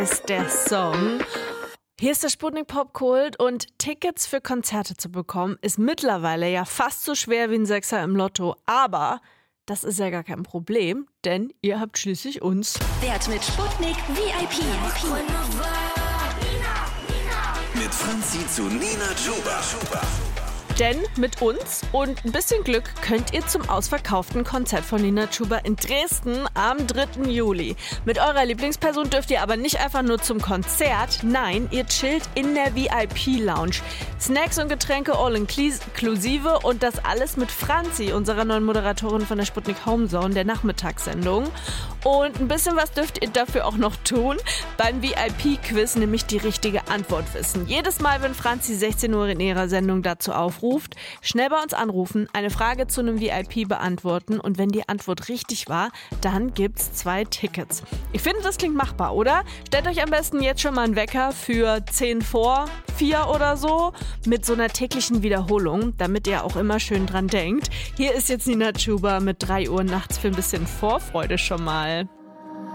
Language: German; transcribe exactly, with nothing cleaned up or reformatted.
ist der Song. Hier ist der Sputnik Popkult und Tickets für Konzerte zu bekommen ist mittlerweile ja fast so schwer wie ein Sechser im Lotto. Aber das ist ja gar kein Problem, denn ihr habt schließlich uns. Wert mit Sputnik V I P. Mit Franzi zu Nina Chuba. Denn mit uns und ein bisschen Glück könnt ihr zum ausverkauften Konzert von Nina Chuba in Dresden am dritten Juli. Mit eurer Lieblingsperson dürft ihr aber nicht einfach nur zum Konzert. Nein, ihr chillt in der V I P-Lounge. Snacks und Getränke all inklusive und das alles mit Franzi, unserer neuen Moderatorin von der Sputnik Homezone, der Nachmittagssendung. Und ein bisschen was dürft ihr dafür auch noch tun. Beim V I P-Quiz nämlich die richtige Antwort wissen. Jedes Mal, wenn Franzi sechzehn Uhr in ihrer Sendung dazu aufruft, schnell bei uns anrufen, eine Frage zu einem V I P beantworten und wenn die Antwort richtig war, dann gibt's zwei Tickets. Ich finde, das klingt machbar, oder? Stellt euch am besten jetzt schon mal einen Wecker für zehn vor vier oder so mit so einer täglichen Wiederholung, damit ihr auch immer schön dran denkt. Hier ist jetzt Nina Chuba mit drei Uhr nachts für ein bisschen Vorfreude schon mal.